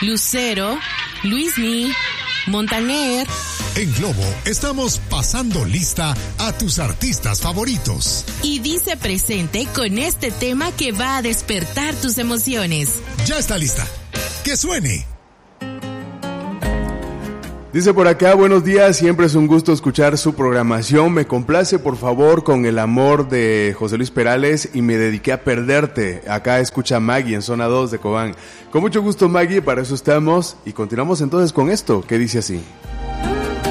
Lucero, Luismi, Montaner. En Globo estamos pasando lista a tus artistas favoritos. Y dice presente con este tema que va a despertar tus emociones. Ya está lista. ¡Que suene! Dice por acá, buenos días, siempre es un gusto escuchar su programación. Me complace por favor con El amor de José Luis Perales y Me dediqué a perderte. Acá escucha Maggie en zona 2 de Cobán. Con mucho gusto Maggie, para eso estamos y continuamos entonces con esto que dice así.